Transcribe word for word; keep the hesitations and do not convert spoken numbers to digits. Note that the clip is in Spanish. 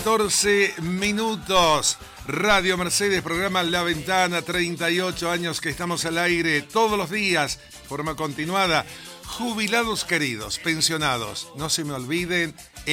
catorce minutos. Radio Mercedes, programa La Ventana, treinta y ocho años que estamos al aire todos los días, forma continuada. Jubilados queridos, pensionados, no se me olviden,